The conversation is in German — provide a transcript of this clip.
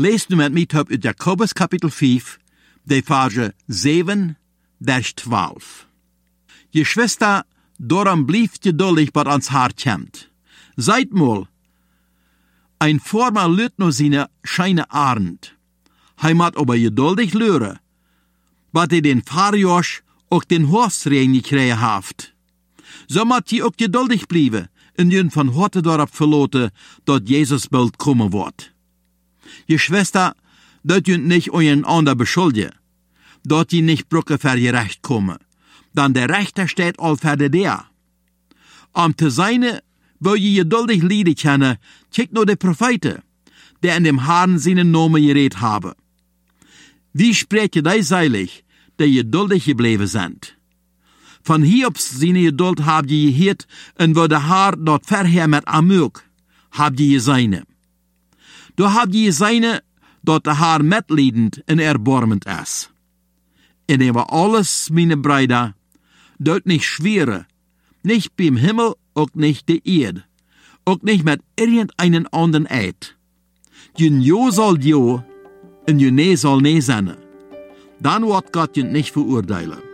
Lees nu met mij op uit Jakobus kapitel 5, de verse 7 vers 12. Je Schwester, darum blieft geduldig, wat ans hart komt. Seid mal, ein Former lüt no seine scheine Arend. Hij moet aber geduldig leuren, wat hij den Farjosch ook den Horsregen gekregen heeft. Zo moet je ook geduldig blijven, en je van heute daarop verloten, dat Jezus bald komen wordt. Je Schwester, dat je niet een ander beschuldigen, dat je niet brücke voor je recht komen, dan der Rechter steht al verder der. Om te zijn, wil je geduldig lieden kennen, kijk naar de profeten, die in dem Herrn seinen Namen geredet haben. Wie spreekt die seilig, die geduldig gebleven zijn? Van Hiobs seine Geduld hab je geheerd, en wo de Herr dort verher met Amuk, hab je seine. Du hab je seine, dort de Herr metliedend en erbarmend is. En über alles, meine Brüder, dort nicht schwere, nicht beim Himmel, auch nicht die Erde, auch nicht mit irgendeinen anderen Eid. Jün Jo soll Jo, en jün Nee soll Nee sein. Dann wird Gott jün nicht verurteilen.